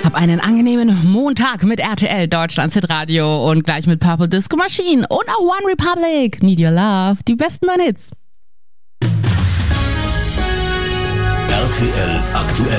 Hab einen angenehmen Montag mit RTL, Deutschlands Hitradio und gleich mit Purple Disco Machine und auch One Republic. Need Your Love, die besten 9 Hits. RTL aktuell.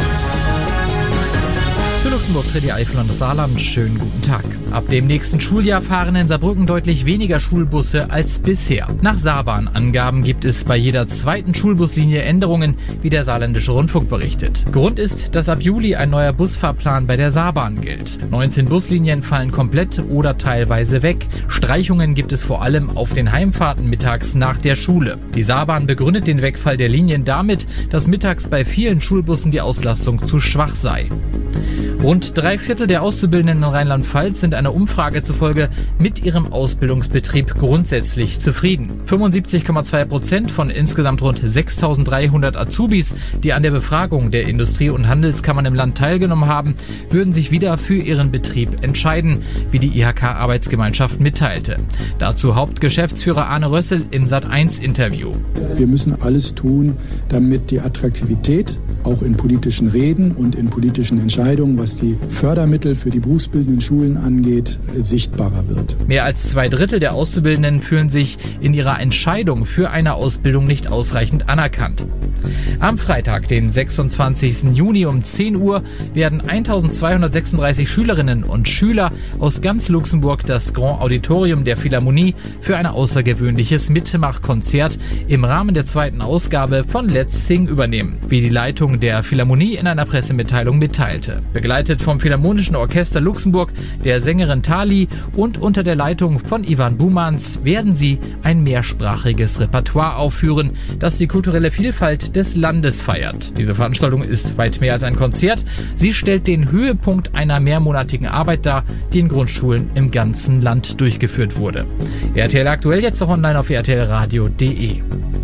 Für Luxemburg tritt die Eifel und das Saarland. Schönen guten Tag. Ab dem nächsten Schuljahr fahren in Saarbrücken deutlich weniger Schulbusse als bisher. Nach Saarbahn-Angaben gibt es bei jeder zweiten Schulbuslinie Änderungen, wie der Saarländische Rundfunk berichtet. Grund ist, dass ab Juli ein neuer Busfahrplan bei der Saarbahn gilt. 19 Buslinien fallen komplett oder teilweise weg. Streichungen gibt es vor allem auf den Heimfahrten mittags nach der Schule. Die Saarbahn begründet den Wegfall der Linien damit, dass mittags bei vielen Schulbussen die Auslastung zu schwach sei. Rund 3/4 der Auszubildenden in Rheinland-Pfalz sind einer Umfrage zufolge mit ihrem Ausbildungsbetrieb grundsätzlich zufrieden. 75,2% von insgesamt rund 6.300 Azubis, die an der Befragung der Industrie- und Handelskammern im Land teilgenommen haben, würden sich wieder für ihren Betrieb entscheiden, wie die IHK-Arbeitsgemeinschaft mitteilte. Dazu Hauptgeschäftsführer Arne Rössel im Sat.1-Interview. Wir müssen alles tun, damit die Attraktivität auch in politischen Reden und in politischen Entscheidungen, was die Fördermittel für die berufsbildenden Schulen angeht, sichtbarer wird. Mehr als 2/3 der Auszubildenden fühlen sich in ihrer Entscheidung für eine Ausbildung nicht ausreichend anerkannt. Am Freitag, den 26. Juni um 10 Uhr, werden 1236 Schülerinnen und Schüler aus ganz Luxemburg das Grand Auditorium der Philharmonie für ein außergewöhnliches Mitmachkonzert im Rahmen der 2. Ausgabe von Let's Sing übernehmen, wie die Leitung der Philharmonie in einer Pressemitteilung mitteilte. Begleitet vom Philharmonischen Orchester Luxemburg, der Sängerin Tali und unter der Leitung von Ivan Bumans werden sie ein mehrsprachiges Repertoire aufführen, das die kulturelle Vielfalt des Landes feiert. Diese Veranstaltung ist weit mehr als ein Konzert. Sie stellt den Höhepunkt einer mehrmonatigen Arbeit dar, die in Grundschulen im ganzen Land durchgeführt wurde. RTL aktuell jetzt auch online auf rtlradio.de.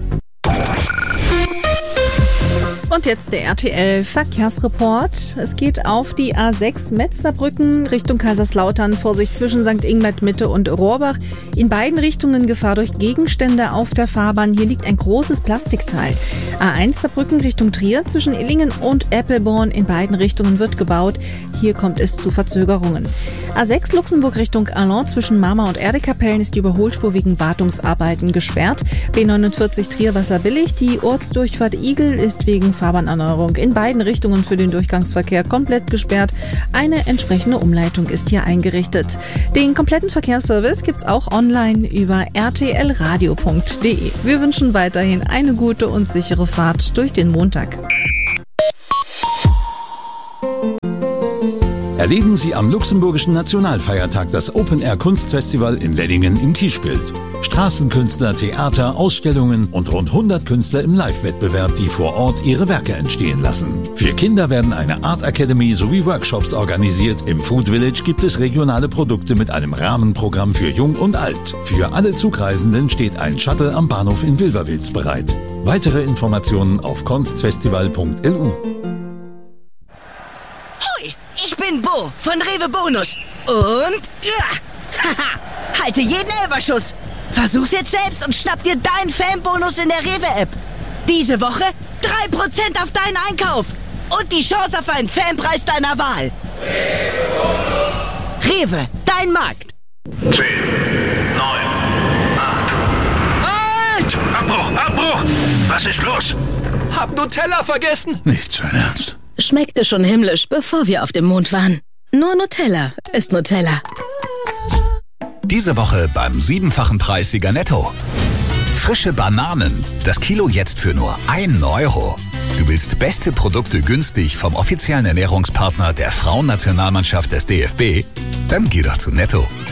Und jetzt der RTL-Verkehrsreport. Es geht auf die A6 Metzerbrücken Richtung Kaiserslautern. Vorsicht zwischen St. Ingbert Mitte und Rohrbach. In beiden Richtungen Gefahr durch Gegenstände auf der Fahrbahn. Hier liegt ein großes Plastikteil. A1 Saarbrücken Richtung Trier zwischen Illingen und Eppelborn. In beiden Richtungen wird gebaut. Hier kommt es zu Verzögerungen. A6 Luxemburg Richtung Allons zwischen Marmar und Erdekapellen ist die Überholspur wegen Wartungsarbeiten gesperrt. B49 Trier Wasserbillig. Die Ortsdurchfahrt Igel ist wegen Fahrbahnerneuerung in beiden Richtungen für den Durchgangsverkehr komplett gesperrt. Eine entsprechende Umleitung ist hier eingerichtet. Den kompletten Verkehrsservice gibt's auch online über rtlradio.de. Wir wünschen weiterhin eine gute und sichere Fahrt durch den Montag. Erleben Sie am Luxemburgischen Nationalfeiertag das Open-Air-Kunstfestival in Leddingen im Kiesbild. Straßenkünstler, Theater, Ausstellungen und rund 100 Künstler im Live-Wettbewerb, die vor Ort ihre Werke entstehen lassen. Für Kinder werden eine Art Academy sowie Workshops organisiert. Im Food Village gibt es regionale Produkte mit einem Rahmenprogramm für Jung und Alt. Für alle Zugreisenden steht ein Shuttle am Bahnhof in Wilverwils bereit. Weitere Informationen auf kunstfestival.lu. Ich bin Bo von Rewe Bonus und halte jeden Elferschuss. Versuch's jetzt selbst und schnapp dir deinen Fanbonus in der Rewe-App. Diese Woche 3% auf deinen Einkauf und die Chance auf einen Fanpreis deiner Wahl. Rewe, dein Markt. 10, 9, 8. Halt! Abbruch! Was ist los? Hab Nutella vergessen. Nicht sein Ernst. Schmeckte schon himmlisch, bevor wir auf dem Mond waren. Nur Nutella ist Nutella. Diese Woche beim 7-fachen Preissieger Netto. Frische Bananen, das Kilo jetzt für nur 1 Euro. Du willst beste Produkte günstig vom offiziellen Ernährungspartner der Frauennationalmannschaft des DFB? Dann geh doch zu Netto.